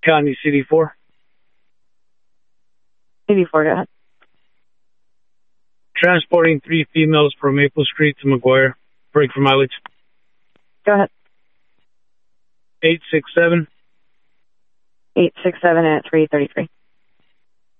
County CD4. CD4, go ahead. Transporting 3 females from Maple Street to McGuire. Break for mileage. Go ahead. 867. 867 at 333.